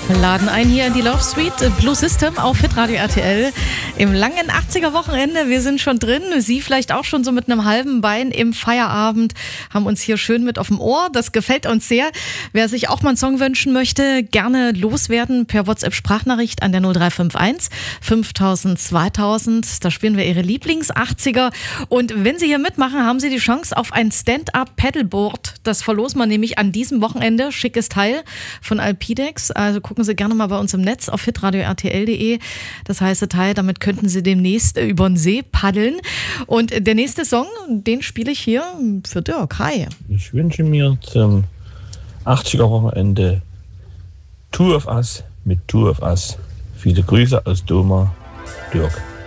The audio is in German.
Laden ein hier in die Love Suite Blue System auf Hitradio RTL im langen 80er Wochenende. Wir sind schon drin, Sie vielleicht auch schon so mit einem halben Bein im Feierabend, haben uns hier schön mit auf dem Ohr. Das gefällt uns sehr. Wer sich auch mal einen Song wünschen möchte, gerne loswerden per WhatsApp-Sprachnachricht an der 0351 5000 2000. Da spielen wir Ihre Lieblings-80er. Und wenn Sie hier mitmachen, haben Sie die Chance auf ein Stand-Up-Paddleboard. Das verlosen wir nämlich an diesem Wochenende. Schickes Teil von Alpidex. Also gucken Sie gerne mal bei uns im Netz auf hitradio-rtl.de. Das heiße Teil, damit könnten Sie demnächst über den See paddeln. Und der nächste Song, den spiele ich hier für Dirk. Hi. Ich wünsche mir zum 80er-Wochenende Two of Us mit Two of Us. Viele Grüße aus Doma, Dirk.